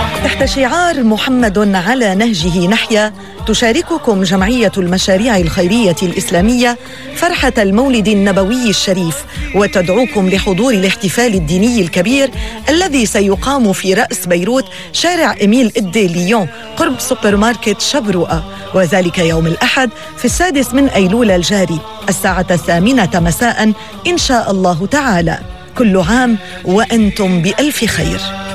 تحت شعار محمد على نهجه نحيا، تشارككم جمعية المشاريع الخيرية الإسلامية فرحة المولد النبوي الشريف، وتدعوكم لحضور الاحتفال الديني الكبير الذي سيقام في رأس بيروت شارع إميل إدي ليون قرب سوبر ماركت شبروقة، وذلك يوم الأحد في 6 أيلول الجاري الساعة 8 مساء إن شاء الله تعالى. كل عام وأنتم بألف خير.